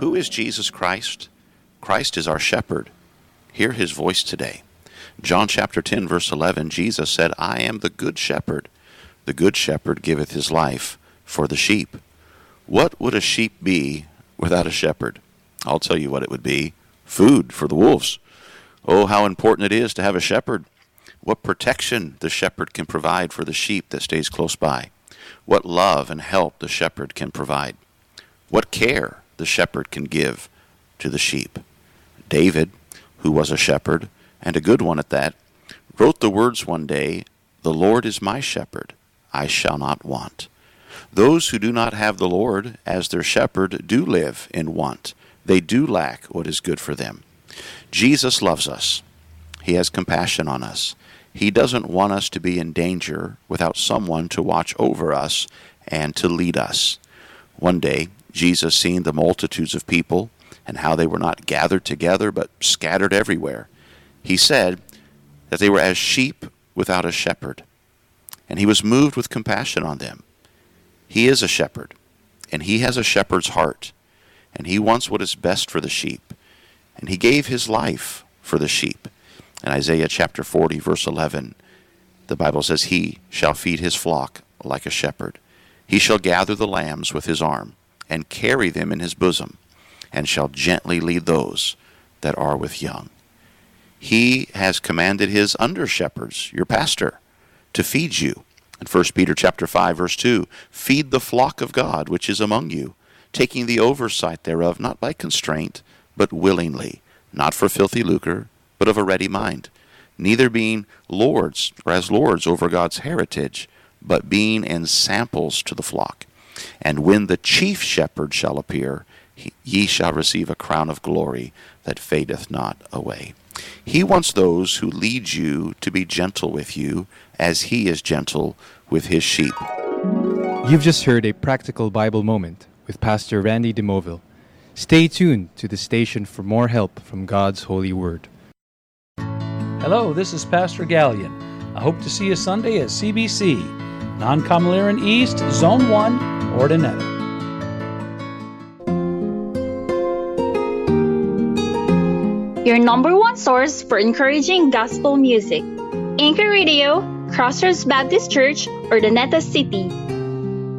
Who is Jesus Christ? Christ is our shepherd. Hear his voice today. John chapter 10, verse 11, Jesus said, I am the good shepherd. The good shepherd giveth his life for the sheep. What would a sheep be without a shepherd? I'll tell you what it would be. Food for the wolves. Oh, how important it is to have a shepherd. What protection the shepherd can provide for the sheep that stays close by. What love and help the shepherd can provide. What care the shepherd can give to the sheep. David, who was a shepherd, and a good one at that, wrote the words one day, The Lord is my shepherd, I shall not want. Those who do not have the Lord as their shepherd do live in want. They do lack what is good for them. Jesus loves us. He has compassion on us. He doesn't want us to be in danger without someone to watch over us and to lead us. One day, Jesus seen the multitudes of people and how they were not gathered together but scattered everywhere. He said that they were as sheep without a shepherd, and he was moved with compassion on them. He is a shepherd, and he has a shepherd's heart, and he wants what is best for the sheep, and he gave his life for the sheep. In Isaiah chapter 40, verse 11, the Bible says, He shall feed his flock like a shepherd. He shall gather the lambs with his arm, and carry them in his bosom, and shall gently lead those that are with young. He has commanded his under-shepherds, your pastor, to feed you. In 1 Peter chapter 5, verse 2, feed the flock of God which is among you, taking the oversight thereof, not by constraint, but willingly, not for filthy lucre, but of a ready mind, neither being lords, or as lords over God's heritage, but being ensamples to the flock. And when the chief shepherd shall appear, ye shall receive a crown of glory that fadeth not away. He wants those who lead you to be gentle with you as he is gentle with his sheep. You've just heard a practical Bible moment with Pastor Randy DeMoville. Stay tuned to the station for more help from God's holy word. Hello, this is Pastor Gallion. I hope to see you Sunday at CBC, Non-Comaliran East, Zone 1, Ordinetta. Your number one source for encouraging gospel music. Anchor Radio, Crossroads Baptist Church, Ordinetta City.